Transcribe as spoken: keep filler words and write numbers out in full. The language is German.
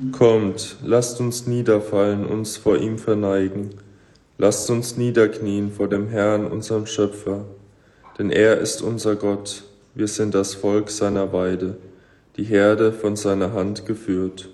Kommt, lasst uns niederfallen, uns vor ihm verneigen. Lasst uns niederknien vor dem Herrn, unserem Schöpfer. Denn er ist unser Gott, wir sind das Volk seiner Weide, die Herde von seiner Hand geführt.